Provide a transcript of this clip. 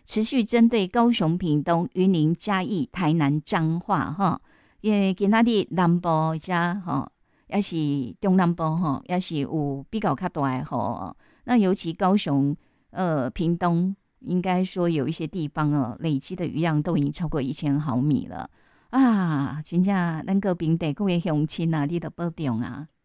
持续针对高雄、屏东、云林、嘉义、台南、彰化哈，因今仔日南部遮吼，也是中南部吼，也是有比较较大的雨哦。那尤其高雄、屏东，应该说有一些地方哦，累积的雨量都已经超过1000毫米了啊！真正咱个平地各位乡亲啊，你都保重啊！